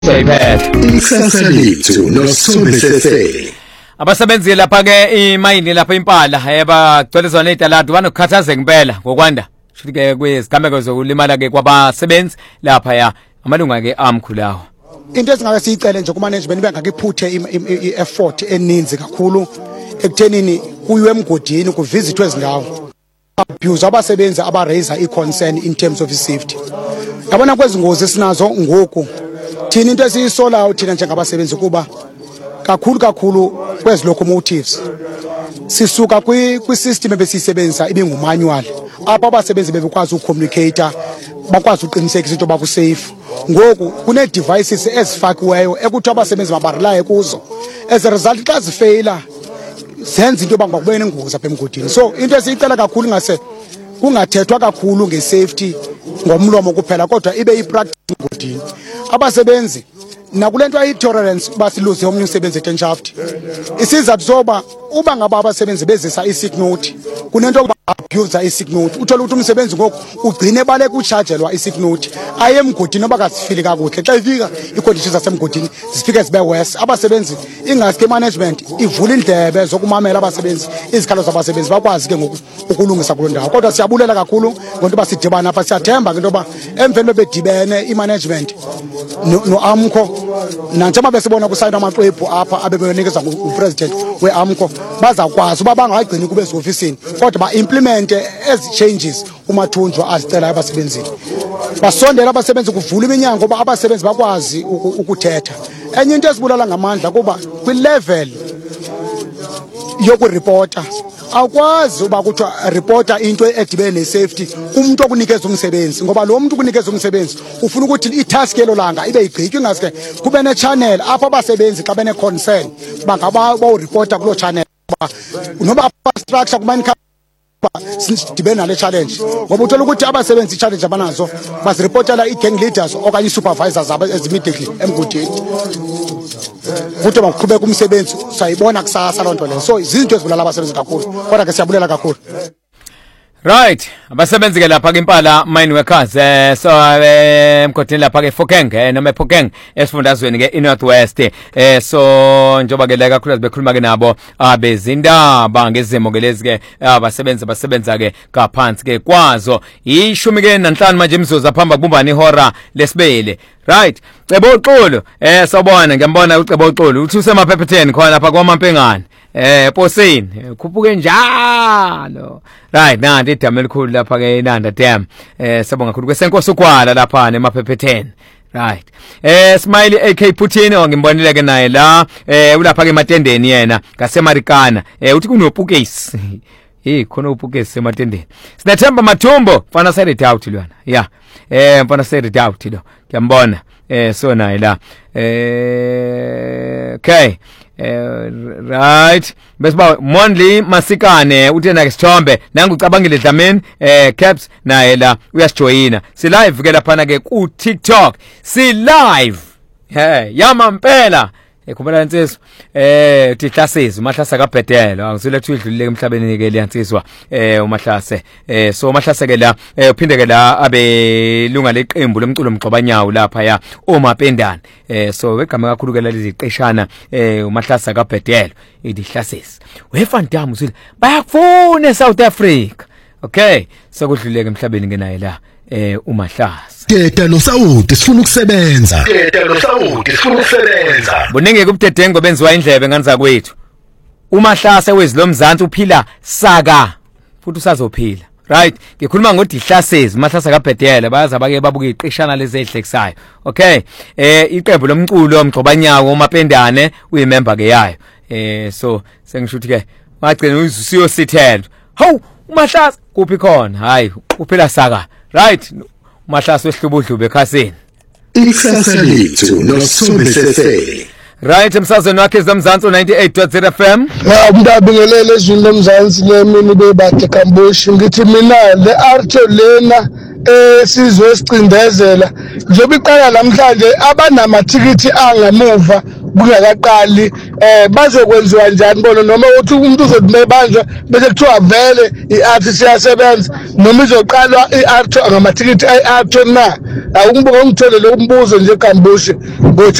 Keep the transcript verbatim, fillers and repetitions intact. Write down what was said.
Ikusasa lethu noSobesese. Abasebenzi lapha ke imayini lapha impala ebagcwelezwa nezitaladi banokukhathaza ngempela ngokwanda futhi ke kwezigameko zokulimala ke kwabasebenzi lapha ya amalunga ke amkhulawo. Into esingake siyicele nje ku management bengakiphuthe i-effort eninzi kakhulu ekuthenini kuywe emgodini kuvisitwe izindawo. Abuse abasebenzi aba raise i-concern in terms of safety. Yabona kwezingozi sinazo ngoku thina into esiyisolayo thina njengabasebenzi kuba kakhulu kakhulu kwezi locomotives sisuka kwi kwi system ebesisebenzisa ibingu manual apha abasebenzi bebekwazi ucommunicate bakwazi uqinisekisa into baku safe ngoku kune devices ezifakiweyo ekuthi abasebenzi mabarelaye kuzo as a result xa zifeyila senze into bangakubena ingozi apha emgodini. So into esiyicela kakhulu ngase kungathethwa kakhulu ngesafety ngomlomo kuphela kodwa ibe ipractice ngodini. Abasebenzi nakulento ayi-tolerance basiluze omnye umsebenzi etenshaft isizathu soba uba ngaba abasebenzi bezisa i-sick note kunento abuse i-sick note uthola ukuthi umsebenzi ngoku ugcine bale kuchajelwa i-sick note aye emgodini oba kasifili kakuhle xa ifika i-conditions zasemgodini zifike zibe worse. Abasebenzi ingaske management ivula indlebe zokumamela abasebenzi izikhalo zabasebenzi bakwazi ke ngoku ukulungisa kulo ndawo kodwa siyabulela kakhulu ngonto basidibana apha siyathemba into ba emveni bebedibene i-management no-AMCO nanjengoba besibona kusayina amaxwebhu apha abebenikeza ngupresident we-AMCO bazakwazi uba bangagcini kube ofisini kodwa ba-implement ezi changes umathunjwa azicela abasebenzini basondela abasebenzi kuvula iminyango ngoba abasebenzi bakwazi ukuthetha. Enye into esibulala ngamandla kuba kwi-level yokureporta akwazi uba kuthiwa reporter into edibene ne-safety umuntu okunikeza umsebenzi ngoba lo muntu ukunikeza umsebenzi ufuna ukuthi i-task yelo langa ibe igqityi ngaske kube ne-channel apha abasebenzi xa bene-concern bangaba bawureporta kuloo channel noba structure kumani sidibene nale challenge ngoba uthola ukuthi abasebenzi i-challenge abanazo bazirepotela i-gang leaders okanye i-supervisors aba immediately emgodini ukuthi baqhubeka umsebenzi sayibona kusasa loo nto leyo. So izinto ezibulala abasebenzi kakhulu kodwa ke siyabulela kakhulu. Right, abasebenzi ke lapha ke impala mine workers eh so emgodini lapha ke Phokeng eh noma ePhokeng esifundazweni ke iNorth West eh so njoba ke la kakhulu bekhuluma ke nabo abezindaba ngezimo ke lezi ke abasebenzi basebenza ke kaphansi ke kwazo ishumi ke nanhlanu manje imzuzu phamba kubumbana ihora lesibele. Right, Cebo Uxolo eh sobona ngiyambona uCebo Uxolo uthi usemaphepheteni khona lapha kwaMampengane eh posini khuphuke njalo. Right, nanti idam elikhulu lapha ke iNanda Dam eh sabonga kakhulu kwesenkosi ukwala lapha emaphepheteni. Right, eh Smiley A K Putin ongimbonile ke naye la eh ulapha ke matendeni yena ngaseMarikana eh uthi kunopukesi eh khona upukesi ematendeni. Sinathemba Mathumbo mfana sele doubt lwana yeah eh mfana sele doubt lo ngiyambona eh so naye la eh okay eh right bese ba Mondli Masikane uthena ke sithombe nangu ucabangile Dlamini eh Caps naye la uyasijoyina si live ke lapha ke ku TikTok si live hey yama mpela ekhumbula insizwa eh uTihlasizi uMahlase kaBhedelo angizile ukuthi udlulile emhlabeni ke liyansizwa eh uMahlase eh so uMahlase ke la uphinde ke la abe lunga leqembu lomculo Mgxobanyawo lapha ya uMapendane eh so wegama kakhulu ke lezi qeshana eh uMahlase kaBhedelo iDihlasizi weFantam uzile bayakufuna eSouth Africa. Okay, sekudluleke emhlabeni ke naye la eh uMahlase Teta lo Saudi sifuna ukusebenza. Teta lo Saudi sifuna ukusebenza. Bonenge kubudedengo benziwa indlebe nganza kwethu. uMahlase wezilomzansi uphila saka futhi usazophila. Right, ngikhuluma ngoDihlasizi uMahlase kaBhedelo bayaza bake babuka iqeshana lezehlekisayo. Okay, eh iqembu lomculo Mgxobanyawo uMapendane uyimember ke yayo. Eh so sengisho ukuthi ke magcina usiyosithela. Hawu uMahlase kuphi khona? Hayi uphila saka. Right, uMahlase wesihlubudlube ekhasini. Ikusasa lethu noSobesese. Right, emsazweni wakhe zomzansi ninety-eight point zero F M. Na umndabingelele ezweni lomzansi lemini bebade Kamboshi ngithi mina le art lena esizwe esicindezela njengoba iqala namhlanje abanamathikiti angamuva kungakaqali eh bazokwenziwa njani bona noma uthi umuntu uzothi mebanjwa bese kuthiwa vele i-art siyasebenza noma izoqalwa i-art ngamathikithi i-art na awungibuka ngithole lo mbuzo nje Kambushi